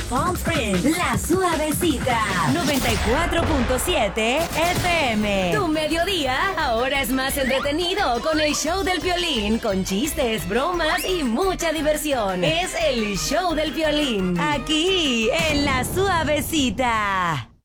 Palm Springs, La Suavecita, 94.7 FM. Tu mediodía ahora es más entretenido con el show del Piolín, con chistes, bromas y mucha diversión. Es el show del Piolín, aquí en La Suavecita.